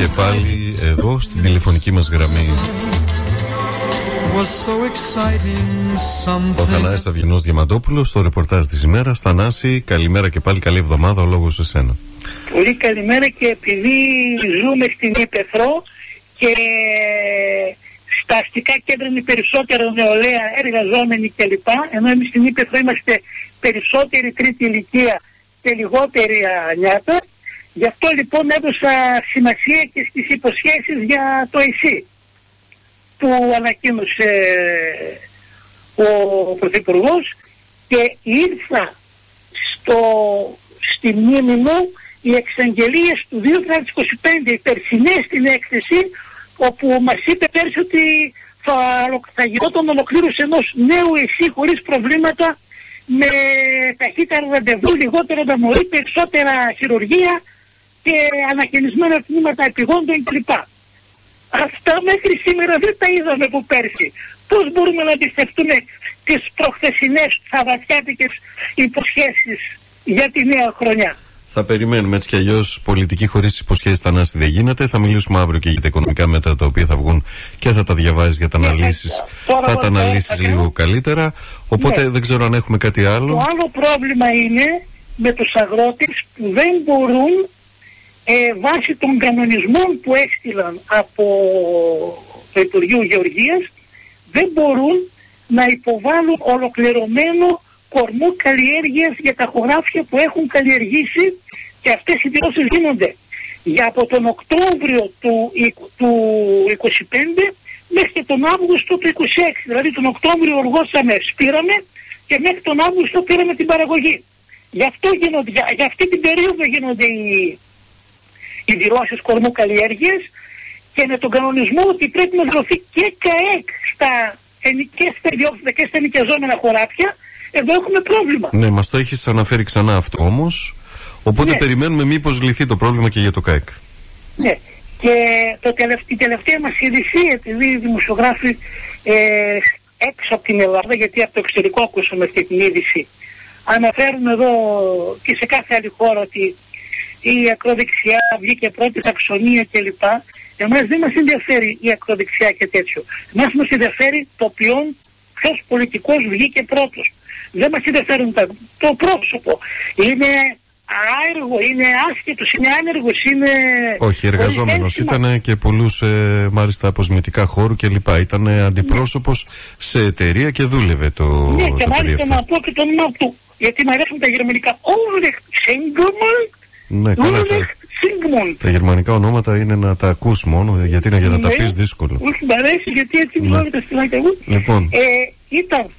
πάλι εδώ στην τηλεφωνική μας γραμμή ο Θανάσης Αυγενός Διαμαντόπουλος στο ρεπορτάζ της ημέρας. Θανάση, καλημέρα και πάλι, καλή εβδομάδα, ο λόγος σε σένα. Πολύ καλημέρα, και επειδή ζούμε στην Ήπεθρο και στα αστικά κέντρα είναι περισσότερο νεολαία, εργαζόμενοι κλπ. Ενώ εμείς στην Ήπεθρο είμαστε περισσότερη τρίτη ηλικία και λιγότερη νιάτα. Γι' αυτό λοιπόν έδωσα σημασία και στις υποσχέσεις για το ΕΣΥ που ανακοίνωσε ο Πρωθυπουργός, και ήρθα στη μνήμη μου οι εξαγγελίες του 2025, οι περσινές στην έκθεση, όπου μας είπε πέρσι ότι θα γινόταν ολοκλήρωση ενός νέου ΕΣΥ χωρίς προβλήματα, με ταχύτερα ραντεβού, λιγότερα ταμωρή, περισσότερα χειρουργία και ανακαινισμένα τμήματα επιγόντων κλπ. Αυτά μέχρι σήμερα δεν τα είδαμε από πέρσι. Πώς μπορούμε να αντιστευτούμε τις προχθεσινές σαββατιάτικες υποσχέσεις για τη νέα χρονιά? Θα περιμένουμε, έτσι κι αλλιώς πολιτική χωρίς υποσχέσεις, Θανάση, δεν γίνεται. Θα μιλήσουμε αύριο και για τα οικονομικά μέτρα τα οποία θα βγουν και θα τα διαβάζεις για τα αναλύσεις. Θα τα αναλύσεις λίγο καλύτερα. Οπότε δεν ξέρω αν έχουμε κάτι άλλο. Το άλλο πρόβλημα είναι με τους αγρότες που δεν μπορούν βάσει των κανονισμών που έστειλαν από το Υπουργείο Γεωργίας, δεν μπορούν να υποβάλουν ολοκληρωμένο κορμό καλλιέργειας για τα χωράφια που έχουν καλλιεργήσει, και αυτές οι δηλώσεις γίνονται από τον Οκτώβριο του 25 μέχρι τον Αύγουστο του 26. Δηλαδή τον Οκτώβριο οργώσαμε, σπήραμε, και μέχρι τον Αύγουστο πήραμε την παραγωγή. Για αυτή την περίοδο γίνονται οι δηλώσεις κορμού καλλιέργειας, και με τον κανονισμό ότι πρέπει να δοθεί και ΚΑΕΚ στα ενοικιαζόμενα χωράφια, εδώ έχουμε πρόβλημα. Ναι, μας το έχεις αναφέρει ξανά αυτό όμως, οπότε περιμένουμε μήπως λυθεί το πρόβλημα και για το ΚΑΕΚ. Ναι, και η τελευταία μας είδηση, επειδή οι δημοσιογράφοι έξω από την Ελλάδα, γιατί από το εξωτερικό ακούσαμε αυτή την είδηση, αναφέρουν εδώ και σε κάθε άλλη χώρα ότι η ακροδεξιά βγήκε πρώτη, Σαξονία κλπ. Εμάς δεν μας ενδιαφέρει η ακροδεξιά και τέτοιο. Εμάς μας ενδιαφέρει το ποιος πολιτικός βγήκε πρώτος. Δεν μας ενδιαφέρουν το πρόσωπο. Είναι άεργο, είναι άσχετος, είναι άνεργος, είναι... Όχι, εργαζόμενος ήταν, και πολλούς μάλιστα αποσμητικά χώρου κλπ. Ήταν αντιπρόσωπος σε εταιρεία και δούλευε το Ναι, και μάλιστα αυτό. Να πω και το όνομα του, γιατί μου αρέσουν τα γερμανικά. Ulrich Zingmann. Ναι, καλά. Τα γερμανικά ονόματα είναι να τα ακούς μόνο, γιατί είναι για να τα πεις δύσκολο. Όχι, μ' αρέσει, γιατί έτσι μιλάω τα στυλάκια μου. Λοιπόν. Ήταν